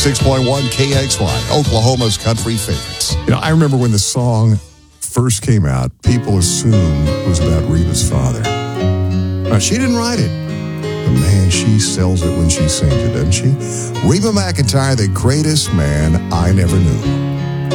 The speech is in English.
96.1 KXY, Oklahoma's country favorites. You know, I remember when the song first came out, people assumed it was about Reba's father. Now, she didn't write it. But man, she sells it when she sings it, doesn't she? Reba McEntire, the greatest man I never knew.